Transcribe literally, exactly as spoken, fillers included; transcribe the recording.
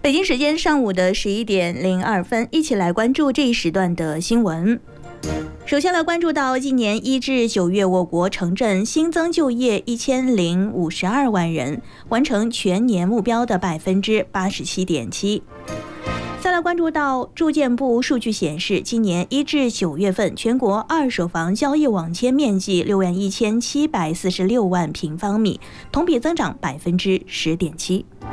北京时间上午的十一点零二分，一起来关注这一时段的新闻。首先来关注到今年一至九月，我国城镇新增就业一千零五十二万人，完成全年目标的百分之八十七点七。再来关注到住建部数据显示，今年一至九月份，全国二手房交易网签面积六万一千七百四十六万平方米，同比增长百分之十点七。